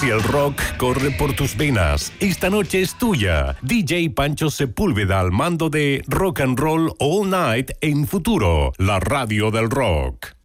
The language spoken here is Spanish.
Si el rock corre por tus venas, esta noche es tuya. DJ Pancho Sepúlveda al mando de Rock and Roll All Night en Futuro, la radio del rock.